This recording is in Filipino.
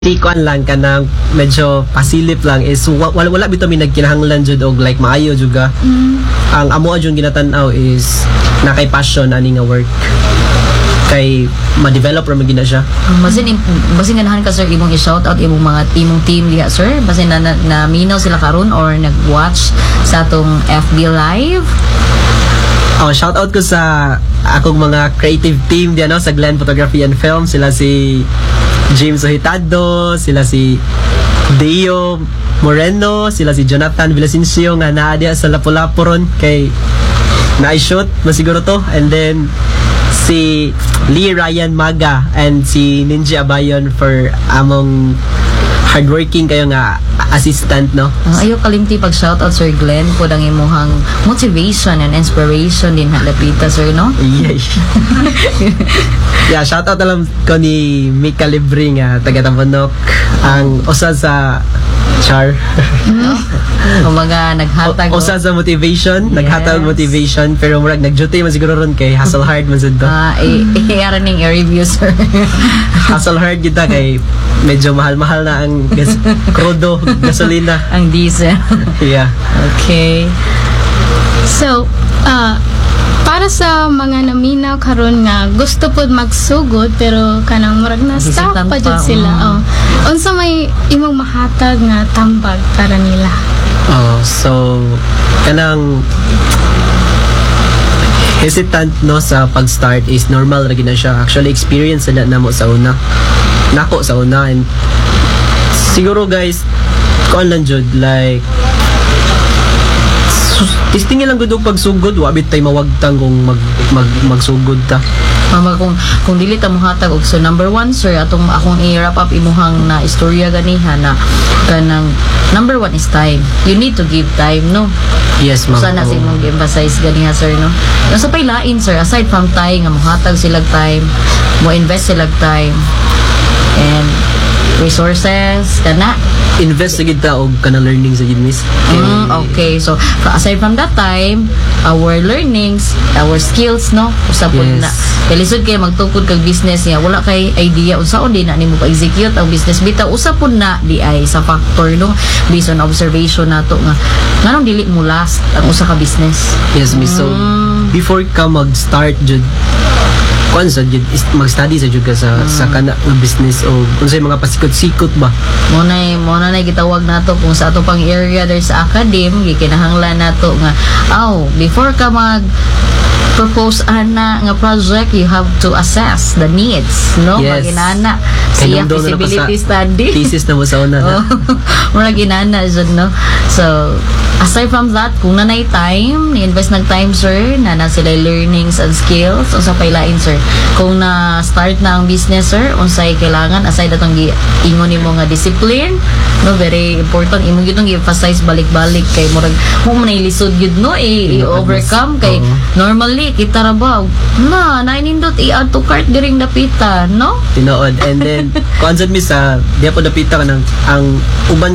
Tikuan lang ka ng medyo pasilip lang is wala bitaw mi nagkinahanglan jud og like maayo juga. Ang amo jud ginatan-aw is na kay passion ani nga work. Kay ma-develop ra magina siya. Basin ganahan ka sir imong i-shout out imong mga imong team diha sir. Basin na minaw sila karon or nag-watch sa atong FB live. Shout out ko sa akong mga creative team diyan no sa Glenn Photography and Film, sila si James Ohitado, sila si Deo Moreno, sila si Jonathan Villasencio nga naa diha sa Lapu-Lapu ron kay na-shoot masiguro to, and then si Lee Ryan Maga and si Ninji Abayon for among hardworking kayo nga assistant no. Ayo kalimti pag shoutout Sir Glenn po ang imuhang motivation and inspiration din halapita sir no. Yeah, shoutout alam ko ni Mika Libre nga taga Tamponok, ang usa sa char. Kumaga naghatag usa sa motivation, yes. Naghatag motivation pero murag nag-duty man siguro ron kay hustle hard man sad to. i-ara ning i-review sir. Hustle hard kita kay medyo mahal-mahal na ang krudo, gasolina, ang diesel. Yeah. Okay. So, para sa mga naminaw karon nga gusto pod magsugod pero kanang murag na stop pa jud sila. Unsa may imong mahatag nga tambag para nila? So kanang hesitant no sa pag-start is normal ra gid na siya. Actually experience na namo sa una. Nako sa una, and siguro guys kuan lang jud like testing lang gud og pagsugod, wa bit tay mawagtang kung magsugod ta. Mama kung dili ta mohatag og so number 1 sir atong akong i-wrap up imuhang na istorya ganiha na kanang number 1 is time. You need to give time no. Yes ma'am. Sana sa imong emphasize ganiha sir no. Nasa paylain sir aside from time nga mohatag silag time, mo invest silag time and resources kana invest sa gid ta og kanang learning sa gid miss. Okay, so aside from that time our learnings, our skills no usapod yes. Na kay lisod kay magtukod kag business niya wala kay idea unsaon din na nimo pa-execute ang business bitaw usapod na di ay sa factor no based on observation nato nga nganong dili mo last ang usa ka business. Yes miss. So before ka mag-start jud kuan sa jud mag-study sa jud ka sa kana nga business o unsay mga pasikot-sikot ba. Mo na gitawag nato kung sa ato pang area there sa academy gikinahanglan nato nga before ka mag propose ana nga project you have to assess the needs no. Yes. Maginana siya feasibility study thesis na mo sa una na. Mura ginana jud no. So aside from that kung nanay time ni-invest ng time sir na sila learnings and skills unsa paylain sir kung na start na ang business sir unsay kailangan aside atong ingon nimo nga discipline no very important imong gitong i-emphasize balik-balik kay murag mo man lisod gid no i-overcome kay normally kita ra ba na nainindot i-add to cart during dapita no tinuod, and then kuan sad mi sa diya po dapita kanang ang uban